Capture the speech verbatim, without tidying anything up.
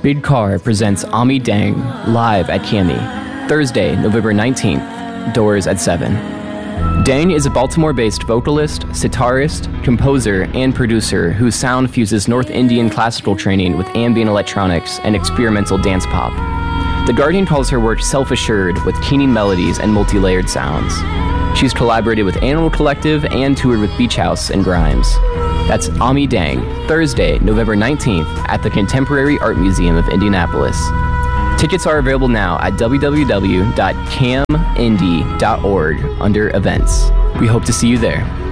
Big Car presents Ami Dang live at Cami, Thursday, November nineteenth, doors at seven. Dang is a Baltimore-based vocalist, sitarist, composer, and producer whose sound fuses North Indian classical training with ambient electronics and experimental dance pop. The Guardian calls her work self-assured with keening melodies and multi-layered sounds. She's collaborated with Animal Collective and toured with Beach House and Grimes. That's Ami Dang, Thursday, November nineteenth at the Contemporary Art Museum of Indianapolis. Tickets are available now at w w w dot cam indie dot org under events. We hope to see you there.